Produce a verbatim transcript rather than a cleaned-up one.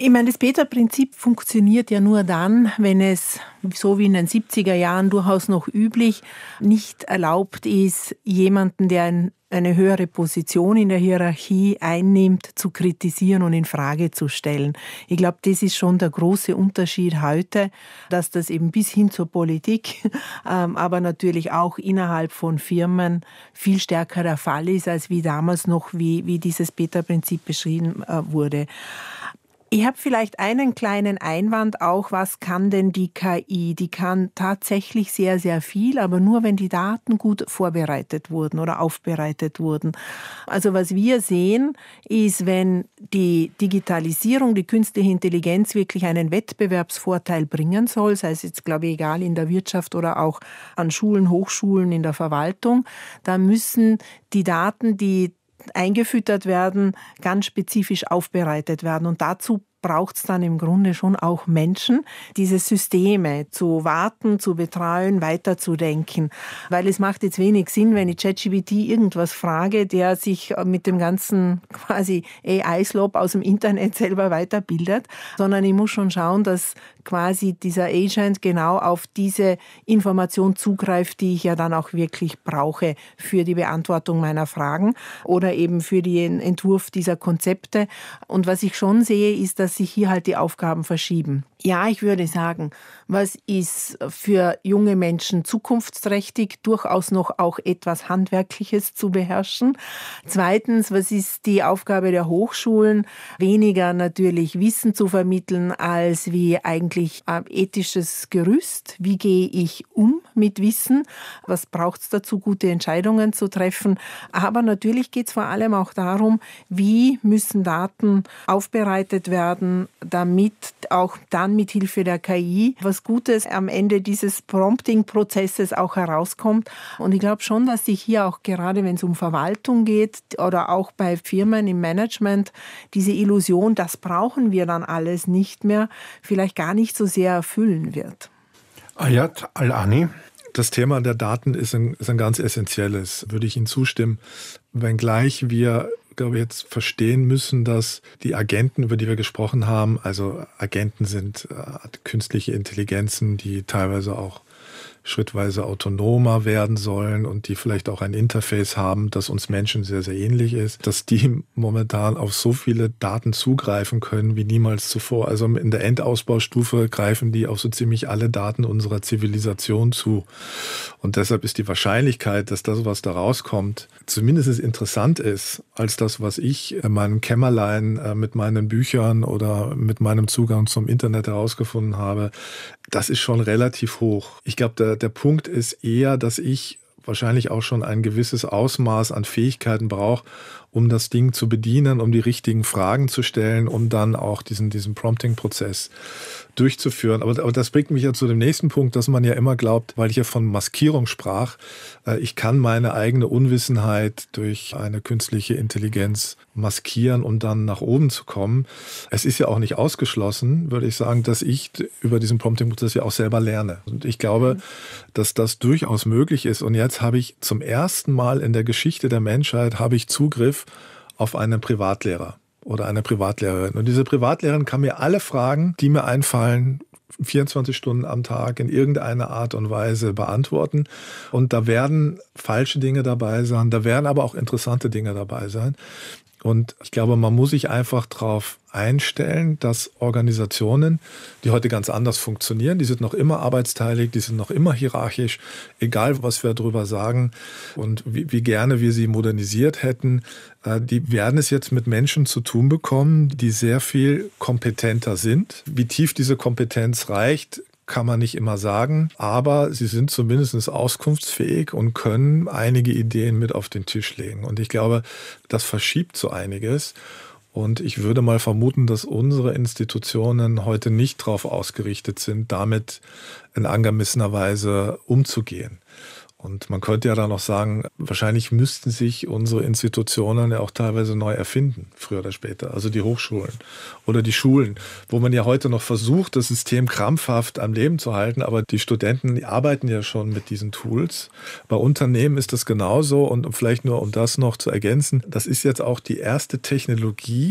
Ich meine, das Peter-Prinzip funktioniert ja nur dann, wenn es, so wie in den siebziger Jahren durchaus noch üblich, nicht erlaubt ist, jemanden, der ein, eine höhere Position in der Hierarchie einnimmt, zu kritisieren und in Frage zu stellen. Ich glaube, das ist schon der große Unterschied heute, dass das eben bis hin zur Politik, ähm, aber natürlich auch innerhalb von Firmen viel stärker der Fall ist, als wie damals noch, wie, wie dieses Peter-Prinzip beschrieben äh, wurde. Ich habe vielleicht einen kleinen Einwand auch, was kann denn die K I? Die kann tatsächlich sehr, sehr viel, aber nur, wenn die Daten gut vorbereitet wurden oder aufbereitet wurden. Also was wir sehen, ist, wenn die Digitalisierung, die künstliche Intelligenz wirklich einen Wettbewerbsvorteil bringen soll, sei es jetzt, glaube ich, egal in der Wirtschaft oder auch an Schulen, Hochschulen, in der Verwaltung, dann müssen die Daten, die eingefüttert werden, ganz spezifisch aufbereitet werden. Und dazu braucht es dann im Grunde schon auch Menschen, diese Systeme zu warten, zu betreuen, weiterzudenken. Weil es macht jetzt wenig Sinn, wenn ich ChatGPT irgendwas frage, der sich mit dem ganzen quasi A I-Slope aus dem Internet selber weiterbildet, sondern ich muss schon schauen, dass quasi dieser Agent genau auf diese Information zugreift, die ich ja dann auch wirklich brauche für die Beantwortung meiner Fragen oder eben für den Entwurf dieser Konzepte. Und was ich schon sehe, ist, dass sich hier halt die Aufgaben verschieben. Ja, ich würde sagen, was ist für junge Menschen zukunftsträchtig, durchaus noch auch etwas Handwerkliches zu beherrschen. Zweitens, was ist die Aufgabe der Hochschulen? Weniger natürlich Wissen zu vermitteln, als wie eigentlich ein ethisches Gerüst. Wie gehe ich um mit Wissen? Was braucht es dazu, gute Entscheidungen zu treffen? Aber natürlich geht es vor allem auch darum, wie müssen Daten aufbereitet werden, damit auch dann mit Hilfe der K I was Gutes am Ende dieses Prompting-Prozesses auch herauskommt. Und ich glaube schon, dass sich hier auch gerade, wenn es um Verwaltung geht oder auch bei Firmen im Management, diese Illusion, das brauchen wir dann alles nicht mehr, vielleicht gar nicht so sehr erfüllen wird. Ayat Al-Ani. Das Thema der Daten ist ein, ist ein ganz essentielles, würde ich Ihnen zustimmen. Wenngleich wir, glaube ich, jetzt verstehen müssen, dass die Agenten, über die wir gesprochen haben, also Agenten sind äh, künstliche Intelligenzen, die teilweise auch schrittweise autonomer werden sollen und die vielleicht auch ein Interface haben, das uns Menschen sehr, sehr ähnlich ist, dass die momentan auf so viele Daten zugreifen können wie niemals zuvor. Also in der Endausbaustufe greifen die auf so ziemlich alle Daten unserer Zivilisation zu. Und deshalb ist die Wahrscheinlichkeit, dass das, was da rauskommt, zumindest interessant ist, als das, was ich in meinem Kämmerlein mit meinen Büchern oder mit meinem Zugang zum Internet herausgefunden habe, das ist schon relativ hoch. Ich glaube, der, der Punkt ist eher, dass ich wahrscheinlich auch schon ein gewisses Ausmaß an Fähigkeiten brauche, um das Ding zu bedienen, um die richtigen Fragen zu stellen, um dann auch diesen, diesen Prompting-Prozess durchzuführen. Aber, aber das bringt mich ja zu dem nächsten Punkt, dass man ja immer glaubt, weil ich ja von Maskierung sprach, äh, ich kann meine eigene Unwissenheit durch eine künstliche Intelligenz maskieren, um dann nach oben zu kommen. Es ist ja auch nicht ausgeschlossen, würde ich sagen, dass ich über diesen Prompting-Prozess ja auch selber lerne. Und ich glaube, dass das durchaus möglich ist. Und jetzt habe ich zum ersten Mal in der Geschichte der Menschheit habe ich Zugriff auf einen Privatlehrer oder eine Privatlehrerin. Und diese Privatlehrerin kann mir alle Fragen, die mir einfallen, vierundzwanzig Stunden am Tag in irgendeiner Art und Weise beantworten. Und da werden falsche Dinge dabei sein, da werden aber auch interessante Dinge dabei sein. Und ich glaube, man muss sich einfach darauf einstellen, dass Organisationen, die heute ganz anders funktionieren, die sind noch immer arbeitsteilig, die sind noch immer hierarchisch, egal was wir darüber sagen und wie, wie gerne wir sie modernisiert hätten, die werden es jetzt mit Menschen zu tun bekommen, die sehr viel kompetenter sind. Wie tief diese Kompetenz reicht, kann man nicht immer sagen, aber sie sind zumindest auskunftsfähig und können einige Ideen mit auf den Tisch legen. Und ich glaube, das verschiebt so einiges. Und ich würde mal vermuten, dass unsere Institutionen heute nicht darauf ausgerichtet sind, damit in angemessener Weise umzugehen. Und man könnte ja dann noch sagen, wahrscheinlich müssten sich unsere Institutionen ja auch teilweise neu erfinden, früher oder später. Also die Hochschulen oder die Schulen, wo man ja heute noch versucht, das System krampfhaft am Leben zu halten. Aber die Studenten die arbeiten ja schon mit diesen Tools. Bei Unternehmen ist das genauso. Und vielleicht nur, um das noch zu ergänzen, das ist jetzt auch die erste Technologie,